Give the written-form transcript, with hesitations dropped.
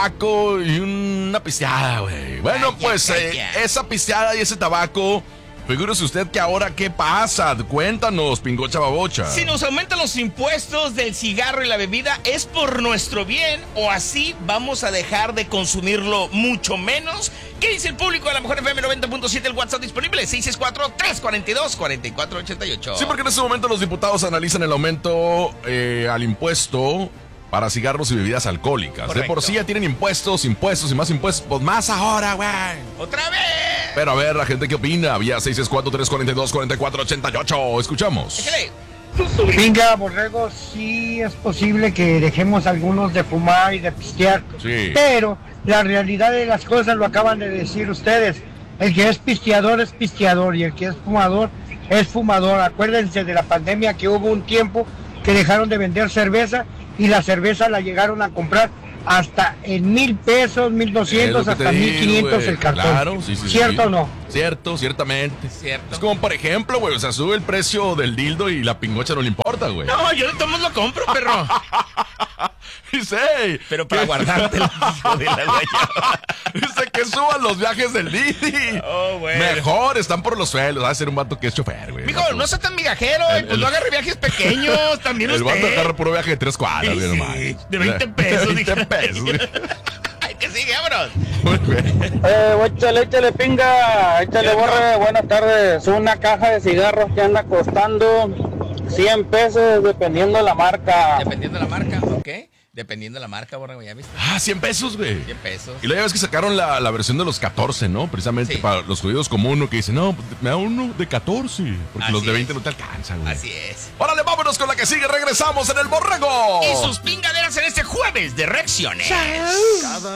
tabaco y una pisteada, güey. Bueno, pues esa pisteada y ese tabaco, figúrese usted que ahora, ¿qué pasa? Cuéntanos, Pingocha Babocha. Si nos aumentan los impuestos del cigarro y la bebida, ¿es por nuestro bien o así vamos a dejar de consumirlo mucho menos? ¿Qué dice el público de la Mejor FM 90.7? El WhatsApp disponible, 664-342-4488. Sí, porque en este momento los diputados analizan el aumento al impuesto para cigarros y bebidas alcohólicas. Correcto. De por sí ya tienen impuestos y más impuestos. Pues más ahora, güey. ¡Otra vez! Pero a ver, la gente qué opina. Vía 664-342-4488. Escuchamos. Déjale. Venga, Borrego, sí es posible que dejemos algunos de fumar y de pistear. Sí. Pero la realidad de las cosas lo acaban de decir ustedes. El que es pisteador y el que es fumador es fumador. Acuérdense de la pandemia que hubo un tiempo que dejaron de vender cerveza y la cerveza la llegaron a comprar hasta en 1,000 pesos, 1,200, hasta 1,500 el cartón. Claro, sí. ¿Cierto o no? Cierto, ciertamente. Cierto. Es como, por ejemplo, güey, o sea, sube el precio del dildo y la pingocha no le importa, güey. No, yo de todos modos lo compro, perro. Dice, Pero para guardártelo, hijo de la guayaba. dice que suban los viajes del Didi. Oh, bueno. Mejor, están por los suelos. Va a ser un vato que es chofer, güey. Mijo, no sea tan migajero, pues no agarre viajes pequeños, también El vato usted. agarra puro viaje de 3 cuadras, Sí, güey, sí, nomás. de 20 pesos, De 20 dije. pesos, güey. Ay, que sigue, vámonos. Muy bien. Échale pinga, échale borre, buenas tardes. Una caja de cigarros que anda costando 100 pesos dependiendo de la marca. Dependiendo de la marca, ¿ok? Dependiendo de la marca, borrego, ¿ya viste? Ah, 100 pesos, güey. 100 pesos. Y luego ya ves que sacaron la versión de los 14, ¿no? Precisamente Sí. para los judíos como uno que dice, no, me da uno de 14. Porque Así los de es. 20 no te alcanzan, güey. Así es. Órale, vámonos con la que sigue. Regresamos en el Borrego. Y sus pingaderas en este jueves de reacciones.